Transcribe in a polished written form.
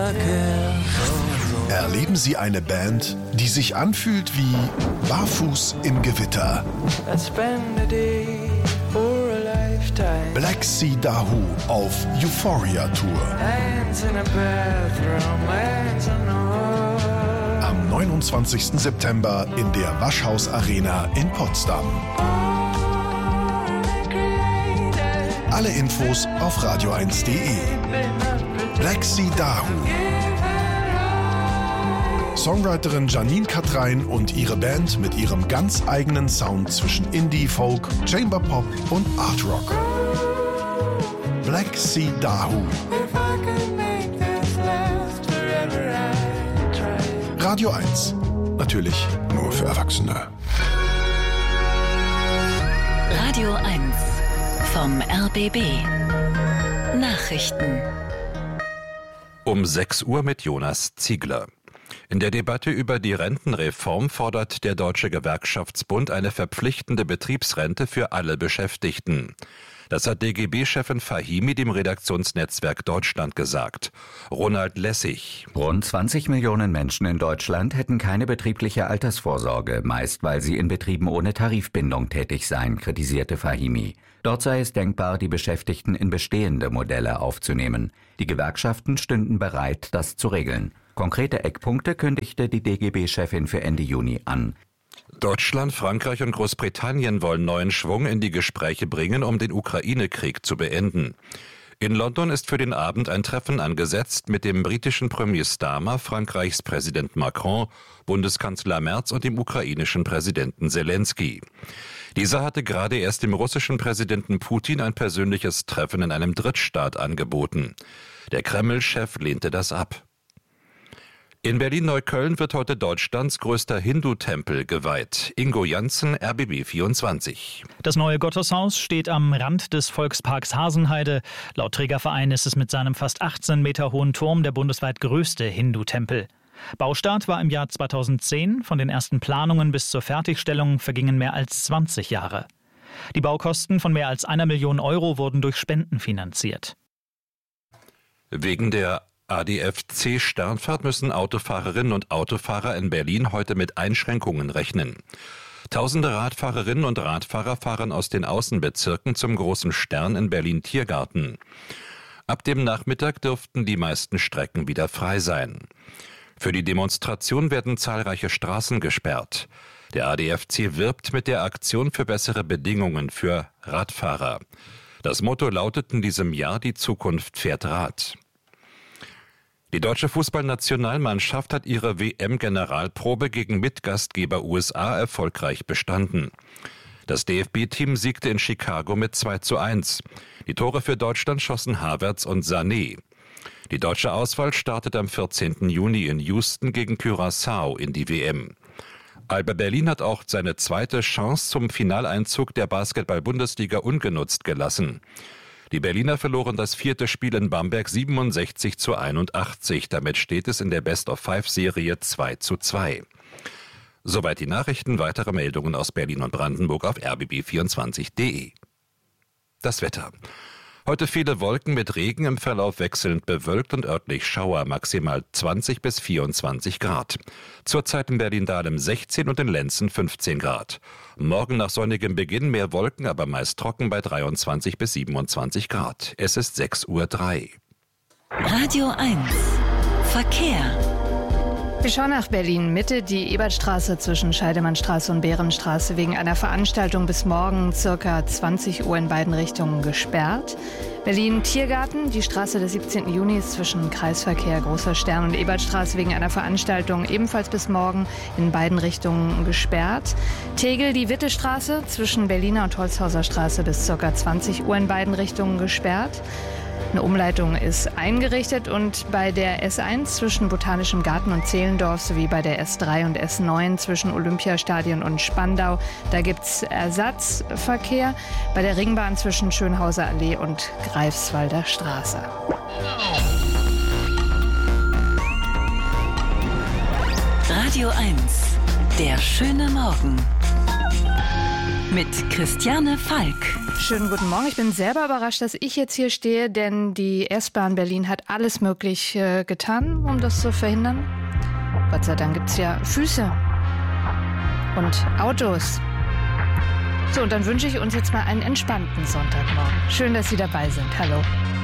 Erleben Sie eine Band, die sich anfühlt wie Barfuß im Gewitter. Black Sea Dahoo auf Euphoria Tour. Am 29. September in der Waschhaus Arena in Potsdam. Alle Infos auf radio1.de. Black Sea Dahoo. Songwriterin Janine Katrein und ihre Band mit ihrem ganz eigenen Sound zwischen Indie, Folk, Chamber Pop und Art Rock. Black Sea Dahoo. Radio 1. Natürlich nur für Erwachsene. Radio 1 vom RBB. Nachrichten. Um 6 Uhr mit Jonas Ziegler. In der Debatte über die Rentenreform fordert der Deutsche Gewerkschaftsbund eine verpflichtende Betriebsrente für alle Beschäftigten. Das hat DGB-Chefin Fahimi dem Redaktionsnetzwerk Deutschland gesagt. Ronald Lessig. Rund 20 Millionen Menschen in Deutschland hätten keine betriebliche Altersvorsorge, meist weil sie in Betrieben ohne Tarifbindung tätig seien, kritisierte Fahimi. Dort sei es denkbar, die Beschäftigten in bestehende Modelle aufzunehmen. Die Gewerkschaften stünden bereit, das zu regeln. Konkrete Eckpunkte kündigte die DGB-Chefin für Ende Juni an. Deutschland, Frankreich und Großbritannien wollen neuen Schwung in die Gespräche bringen, um den Ukraine-Krieg zu beenden. In London ist für den Abend ein Treffen angesetzt mit dem britischen Premier Starmer, Frankreichs Präsident Macron, Bundeskanzler Merz und dem ukrainischen Präsidenten Zelensky. Dieser hatte gerade erst dem russischen Präsidenten Putin ein persönliches Treffen in einem Drittstaat angeboten. Der Kreml-Chef lehnte das ab. In Berlin-Neukölln wird heute Deutschlands größter Hindu-Tempel geweiht. Ingo Janssen, RBB 24. Das neue Gotteshaus steht am Rand des Volksparks Hasenheide. Laut Trägerverein ist es mit seinem fast 18 Meter hohen Turm der bundesweit größte Hindu-Tempel. Baustart war im Jahr 2010. Von den ersten Planungen bis zur Fertigstellung vergingen mehr als 20 Jahre. Die Baukosten von mehr als 1 Million Euro wurden durch Spenden finanziert. Wegen der ADFC-Sternfahrt müssen Autofahrerinnen und Autofahrer in Berlin heute mit Einschränkungen rechnen. Tausende Radfahrerinnen und Radfahrer fahren aus den Außenbezirken zum großen Stern in Berlin-Tiergarten. Ab dem Nachmittag dürften die meisten Strecken wieder frei sein. Für die Demonstration werden zahlreiche Straßen gesperrt. Der ADFC wirbt mit der Aktion für bessere Bedingungen für Radfahrer. Das Motto lautet in diesem Jahr: Die Zukunft fährt Rad. Die deutsche Fußballnationalmannschaft hat ihre WM-Generalprobe gegen Mitgastgeber USA erfolgreich bestanden. Das DFB-Team siegte in Chicago mit 2:1. Die Tore für Deutschland schossen Havertz und Sané. Die deutsche Auswahl startet am 14. Juni in Houston gegen Curaçao in die WM. Alba Berlin hat auch seine zweite Chance zum Finaleinzug der Basketball-Bundesliga ungenutzt gelassen. Die Berliner verloren das 4. Spiel in Bamberg 67:81. Damit steht es in der Best-of-5-Serie 2:2. Soweit die Nachrichten. Weitere Meldungen aus Berlin und Brandenburg auf rbb24.de. Das Wetter. Heute viele Wolken mit Regen, im Verlauf wechselnd bewölkt und örtlich Schauer, maximal 20 bis 24 Grad. Zurzeit in Berlin-Dahlem 16 und in Lenzen 15 Grad. Morgen nach sonnigem Beginn mehr Wolken, aber meist trocken bei 23 bis 27 Grad. Es ist 6:03 Uhr. Radio 1 Verkehr. Wir schauen nach Berlin-Mitte. Die Ebertstraße zwischen Scheidemannstraße und Behrenstraße wegen einer Veranstaltung bis morgen ca. 20 Uhr in beiden Richtungen gesperrt. Berlin-Tiergarten, die Straße des 17. Juni ist zwischen Kreisverkehr Großer Stern und Ebertstraße wegen einer Veranstaltung ebenfalls bis morgen in beiden Richtungen gesperrt. Tegel, die Wittestraße zwischen Berliner und Holzhauser Straße bis ca. 20 Uhr in beiden Richtungen gesperrt. Eine Umleitung ist eingerichtet und bei der S1 zwischen Botanischem Garten und Zehlendorf sowie bei der S3 und S9 zwischen Olympiastadion und Spandau, da gibt's Ersatzverkehr. Bei der Ringbahn zwischen Schönhauser Allee und Greifswalder Straße. Radio 1, der schöne Morgen. mit Christiane Falk. Schönen guten Morgen. Ich bin selber überrascht, dass ich jetzt hier stehe, denn die S-Bahn Berlin hat alles möglich getan, um das zu verhindern. Gott sei Dank gibt es ja Füße und Autos. So, und dann wünsche ich uns jetzt mal einen entspannten Sonntagmorgen. Schön, dass Sie dabei sind. Hallo.